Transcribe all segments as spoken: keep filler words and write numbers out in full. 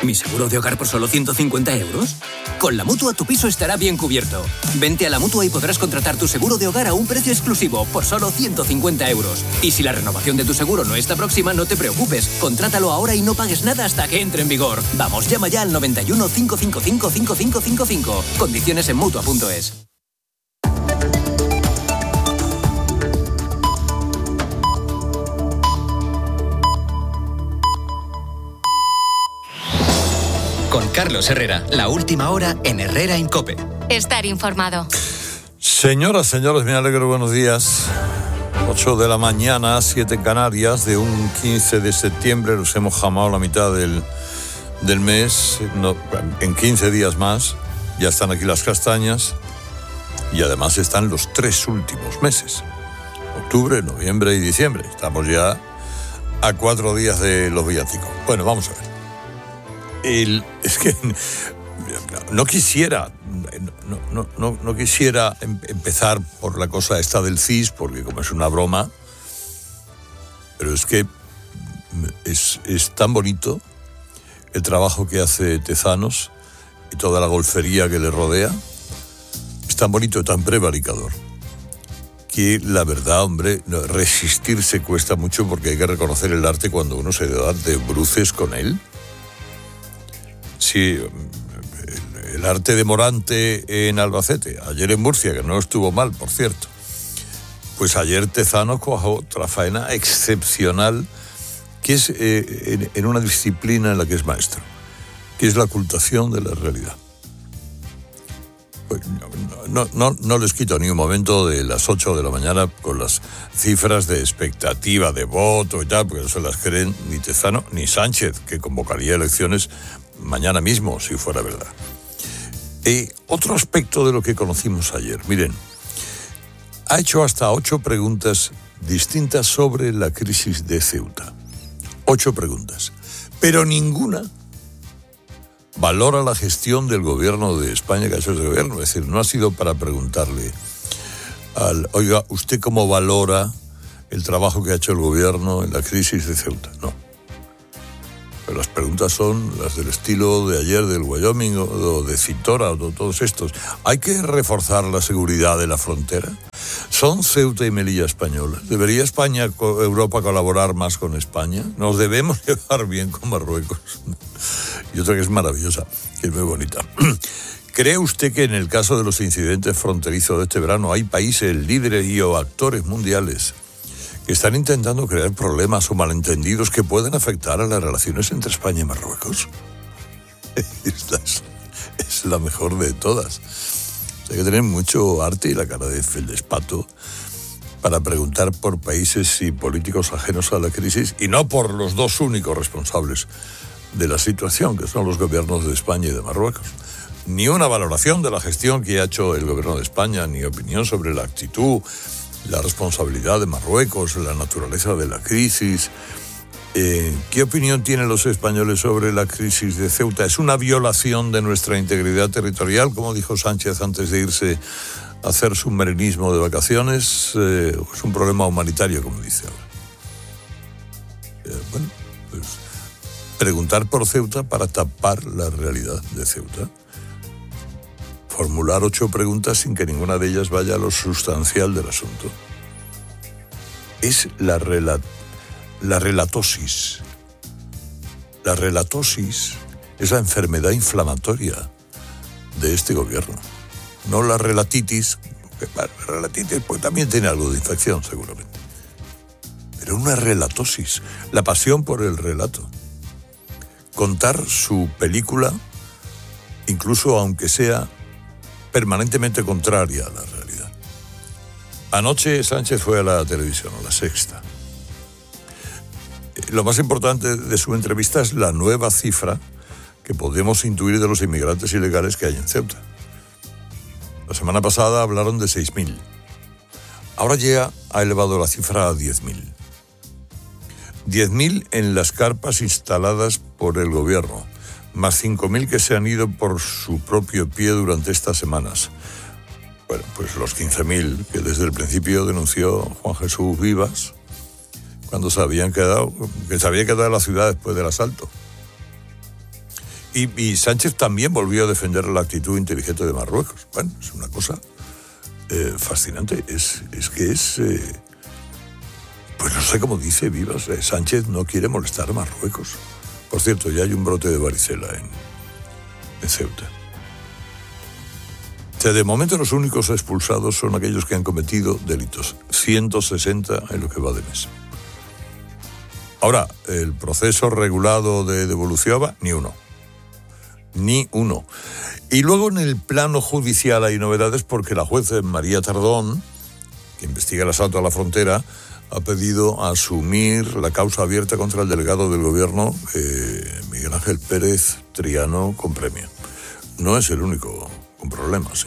¿Mi seguro de hogar por solo ciento cincuenta euros? Con la Mutua tu piso estará bien cubierto. Vente a la Mutua y podrás contratar tu seguro de hogar a un precio exclusivo por solo ciento cincuenta euros. Y si la renovación de tu seguro no está próxima, no te preocupes. Contrátalo ahora y no pagues nada hasta que entre en vigor. Vamos, llama ya al noventa y uno, cinco cinco cinco, cinco cinco cinco cinco. Condiciones en Mutua punto es. Con Carlos Herrera, la última hora en Herrera en COPE. Estar informado. Señoras, señores, me alegro, buenos días. ocho de la mañana, siete en Canarias, de un quince de septiembre, nos hemos jamado la mitad del, del mes. No, en quince días más ya están aquí las castañas y además están los tres últimos meses. Octubre, noviembre y diciembre. Estamos ya a cuatro días de los villancicos. Bueno, vamos a ver. El, es que no quisiera no, no, no, no quisiera em, empezar por la cosa esta del C I S, porque como es una broma, pero es que es, es tan bonito el trabajo que hace Tezanos y toda la golfería que le rodea, es tan bonito y tan prevaricador que la verdad, hombre, resistirse cuesta mucho, porque hay que reconocer el arte cuando uno se da de bruces con él. Sí, el, el arte de Morante en Albacete, ayer en Murcia, que no estuvo mal, por cierto. Pues ayer Tezanos cuajó otra faena excepcional, que es eh, en, en una disciplina en la que es maestro, que es la ocultación de la realidad. Pues no, no, no, no les quito ni un momento de las ocho de la mañana con las cifras de expectativa de voto y tal, porque no se las creen ni Tezano ni Sánchez, que convocaría elecciones mañana mismo, si fuera verdad. Eh, otro aspecto de lo que conocimos ayer. Miren, ha hecho hasta ocho preguntas distintas sobre la crisis de Ceuta. Ocho preguntas. Pero ninguna valora la gestión del gobierno de España que ha hecho ese gobierno. Es decir, no ha sido para preguntarle al, oiga, ¿usted cómo valora el trabajo que ha hecho el gobierno en la crisis de Ceuta? No. Pero las preguntas son las del estilo de ayer del Wyoming o de Cintora o de todos estos. ¿Hay que reforzar la seguridad de la frontera? ¿Son Ceuta y Melilla españolas? ¿Debería España, Europa, colaborar más con España? ¿Nos debemos llevar bien con Marruecos? Y otra que es maravillosa, que es muy bonita. ¿Cree usted que en el caso de los incidentes fronterizos de este verano hay países líderes y o actores mundiales que están intentando crear problemas o malentendidos que pueden afectar a las relaciones entre España y Marruecos? Esta es, es la mejor de todas. Hay que tener mucho arte y la cara de feldespato para preguntar por países y políticos ajenos a la crisis, y no por los dos únicos responsables de la situación, que son los gobiernos de España y de Marruecos. Ni una valoración de la gestión que ha hecho el gobierno de España, ni opinión sobre la actitud, la responsabilidad de Marruecos, la naturaleza de la crisis. Eh, ¿Qué opinión tienen los españoles sobre la crisis de Ceuta? ¿Es una violación de nuestra integridad territorial, como dijo Sánchez antes de irse a hacer submarinismo de vacaciones? Eh, ¿Es un problema humanitario, como dice ahora? Eh, bueno, pues preguntar por Ceuta para tapar la realidad de Ceuta. Formular ocho preguntas sin que ninguna de ellas vaya a lo sustancial del asunto. Es la, rela, la relatosis. La relatosis es la enfermedad inflamatoria de este gobierno. No la relatitis, la relatitis pues también tiene algo de infección seguramente. Pero una relatosis, la pasión por el relato. Contar su película, incluso aunque sea permanentemente contraria a la realidad. Anoche Sánchez fue a la televisión, a La Sexta. Lo más importante de su entrevista es la nueva cifra que podemos intuir de los inmigrantes ilegales que hay en Ceuta. La semana pasada hablaron de seis mil. Ahora ya ha elevado la cifra a diez mil. diez mil en las carpas instaladas por el gobierno, más cinco mil que se han ido por su propio pie durante estas semanas. Bueno, pues los quince mil que desde el principio denunció Juan Jesús Vivas cuando se habían quedado, que se había quedado en la ciudad después del asalto. Y, y Sánchez también volvió a defender la actitud inteligente de Marruecos. Bueno, es una cosa eh, fascinante. Es, es que es... Eh, pues no sé cómo dice Vivas. Eh, Sánchez no quiere molestar a Marruecos. Por cierto, ya hay un brote de varicela en, en Ceuta. O sea, de momento los únicos expulsados son aquellos que han cometido delitos. ciento sesenta en lo que va de mes. Ahora, el proceso regulado de devolución, ni uno. Ni uno. Y luego en el plano judicial hay novedades porque la juez María Tardón, que investiga el asalto a la frontera, ha pedido asumir la causa abierta contra el delegado del gobierno, eh, Miguel Ángel Pérez Triano, con premio. No es el único con problemas. ¿eh?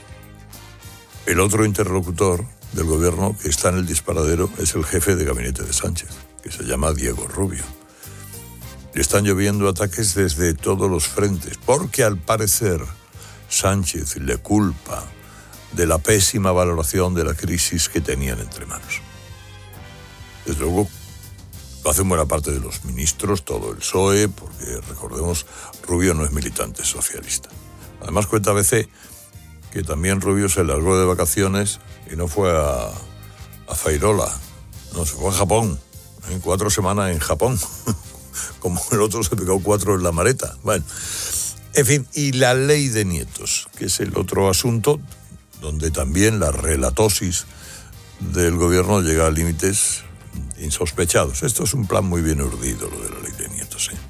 El otro interlocutor del gobierno que está en el disparadero es el jefe de gabinete de Sánchez, que se llama Diego Rubio. Le están lloviendo ataques desde todos los frentes, porque al parecer Sánchez le culpa de la pésima valoración de la crisis que tenían entre manos. Desde luego, lo hacen buena parte de los ministros, todo el P S O E, porque recordemos, Rubio no es militante socialista. Además, cuenta A B C que también Rubio se largó de vacaciones y no fue a, a Fairola, no, se fue a Japón, en cuatro semanas en Japón. Como el otro se pegó cuatro en la maleta. Bueno, en fin, y la ley de nietos, que es el otro asunto donde también la relatosis del gobierno llega a límites insospechados. Esto es un plan muy bien urdido, lo de la ley de nietos. ¿eh?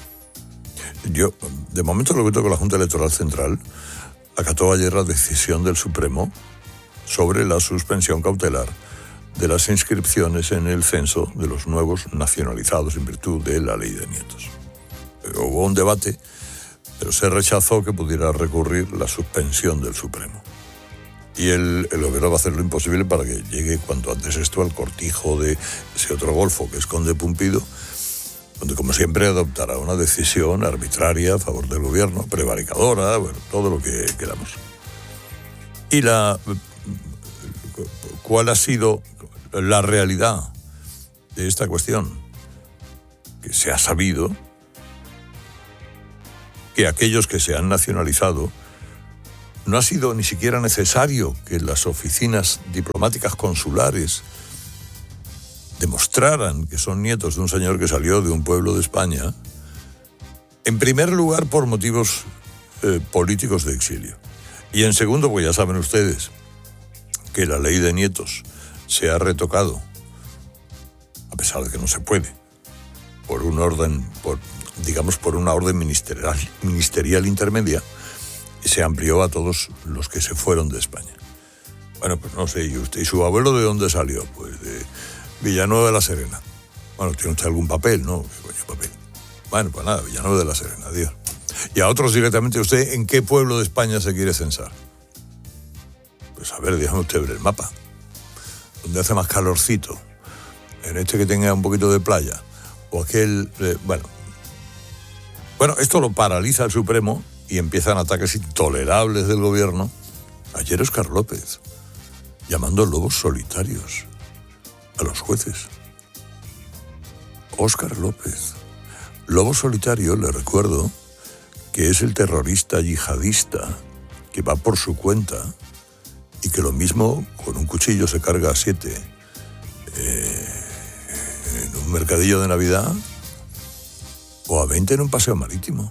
Yo, de momento, lo que tengo con la Junta Electoral Central, acató ayer la decisión del Supremo sobre la suspensión cautelar de las inscripciones en el censo de los nuevos nacionalizados en virtud de la ley de nietos. Hubo un debate, pero se rechazó que pudiera recurrir la suspensión del Supremo. Y el, el gobierno va a hacer lo imposible para que llegue cuanto antes esto al cortijo de ese otro golfo que es Conde Pumpido, donde como siempre adoptará una decisión arbitraria a favor del gobierno, prevaricadora, bueno, todo lo que queramos. Y la... ¿Cuál ha sido la realidad de esta cuestión? Que se ha sabido que aquellos que se han nacionalizado no ha sido ni siquiera necesario que las oficinas diplomáticas consulares demostraran que son nietos de un señor que salió de un pueblo de España, en primer lugar por motivos eh, políticos de exilio. Y en segundo, pues ya saben ustedes que la ley de nietos se ha retocado, a pesar de que no se puede, por un orden, por, digamos, por una orden ministerial, ministerial intermedia, y se amplió a todos los que se fueron de España. Bueno, pues no sé, ¿y usted y su abuelo de dónde salió? Pues de Villanueva de la Serena. Bueno, ¿tiene usted algún papel? No, ¿qué coño papel? Bueno, pues nada, Villanueva de la Serena, adiós. Y a otros directamente, ¿usted en qué pueblo de España se quiere censar? Pues a ver, déjame usted ver el mapa. ¿Dónde hace más calorcito? En este que tenga un poquito de playa. O aquel... Eh, bueno. Bueno, esto lo paraliza el Supremo y empiezan ataques intolerables del gobierno. Ayer Óscar López, llamando lobos solitarios a los jueces. Óscar López. Lobo solitario, le recuerdo, que es el terrorista yihadista que va por su cuenta y que lo mismo con un cuchillo se carga a siete eh, en un mercadillo de Navidad o a veinte en un paseo marítimo.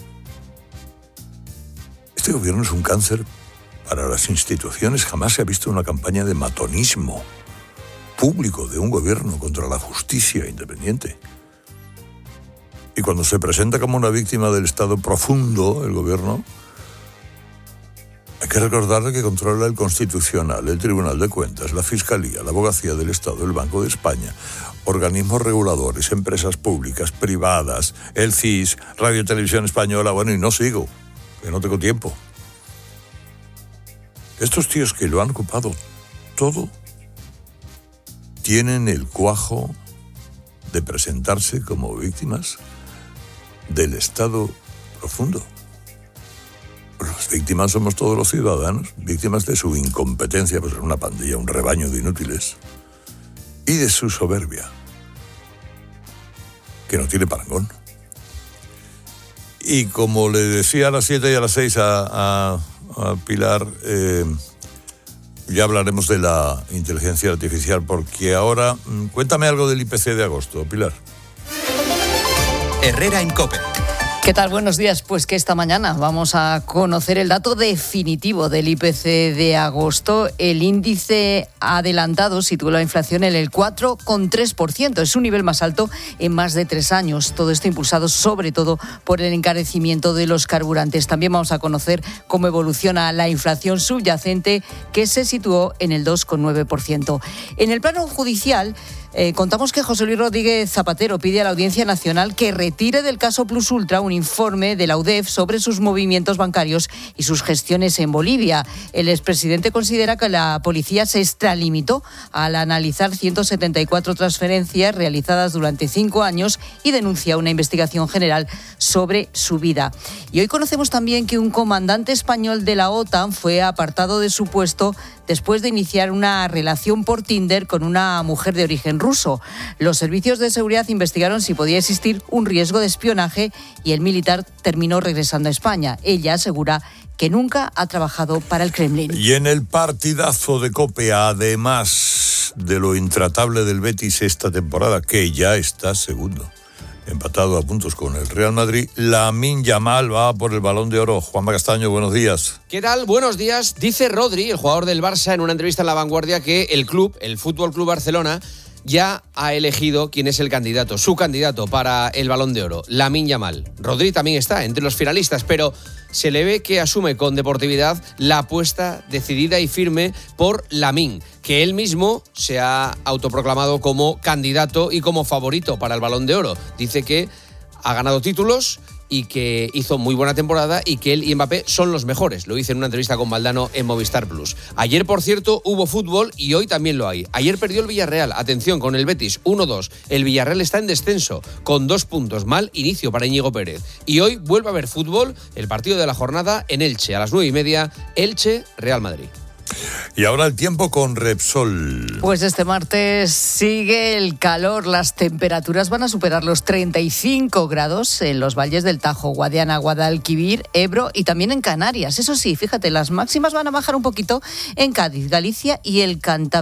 Este gobierno es un cáncer para las instituciones. Jamás se ha visto una campaña de matonismo público de un gobierno contra la justicia independiente. Y cuando se presenta como una víctima del Estado profundo, el gobierno, hay que recordarle que controla el Constitucional, el Tribunal de Cuentas, la Fiscalía, la Abogacía del Estado, el Banco de España, organismos reguladores, empresas públicas, privadas, el C I S, Radio y Televisión Española, bueno, y no sigo, que no tengo tiempo. Estos tíos que lo han ocupado todo tienen el cuajo de presentarse como víctimas del Estado profundo. Las víctimas somos todos los ciudadanos, víctimas de su incompetencia, pues una pandilla, un rebaño de inútiles, y de su soberbia, que no tiene parangón. Y como le decía a las siete y a las seis a, a, a Pilar, eh, ya hablaremos de la inteligencia artificial, porque ahora, cuéntame algo del I P C de agosto, Pilar. Herrera en COPE. ¿Qué tal? Buenos días. Pues que esta mañana vamos a conocer el dato definitivo del I P C de agosto. El índice adelantado sitúa la inflación en el cuatro coma tres por ciento. Es un nivel más alto en más de tres años. Todo esto impulsado sobre todo por el encarecimiento de los carburantes. También vamos a conocer cómo evoluciona la inflación subyacente, que se situó en el dos coma nueve por ciento. En el plano judicial, Eh, contamos que José Luis Rodríguez Zapatero pide a la Audiencia Nacional que retire del caso Plus Ultra un informe de la U D E F sobre sus movimientos bancarios y sus gestiones en Bolivia. El expresidente considera que la policía se extralimitó al analizar ciento setenta y cuatro transferencias realizadas durante cinco años y denuncia una investigación general sobre su vida. Y hoy conocemos también que un comandante español de la OTAN fue apartado de su puesto después de iniciar una relación por Tinder con una mujer de origen ruso. Los servicios de seguridad investigaron si podía existir un riesgo de espionaje y el militar terminó regresando a España. Ella asegura que nunca ha trabajado para el Kremlin. Y en el partidazo de COPE, además de lo intratable del Betis esta temporada, que ya está segundo, empatado a puntos con el Real Madrid, Lamine Yamal va por el Balón de Oro. Juanma Castaño, buenos días. ¿Qué tal? Buenos días. Dice Rodri, el jugador del Barça, en una entrevista en La Vanguardia, que el club, el Fútbol Club Barcelona, ya ha elegido quién es el candidato, su candidato para el Balón de Oro, Lamine Yamal. Rodri también está entre los finalistas, pero se le ve que asume con deportividad la apuesta decidida y firme por Lamine, que él mismo se ha autoproclamado como candidato y como favorito para el Balón de Oro. Dice que ha ganado títulos y que hizo muy buena temporada y que él y Mbappé son los mejores. Lo hice en una entrevista con Valdano en Movistar Plus. Ayer, por cierto, hubo fútbol y hoy también lo hay. Ayer perdió el Villarreal, atención, con el Betis, uno dos. El Villarreal está en descenso, con dos puntos. Mal inicio para Íñigo Pérez. Y hoy vuelve a haber fútbol, el partido de la jornada en Elche, a las nueve y media, Elche-Real Madrid. Y ahora el tiempo con Repsol. Pues este martes sigue el calor. Las temperaturas van a superar los treinta y cinco grados en los valles del Tajo, Guadiana, Guadalquivir, Ebro y también en Canarias. Eso sí, fíjate, las máximas van a bajar un poquito en Cádiz, Galicia y el Cantábrico.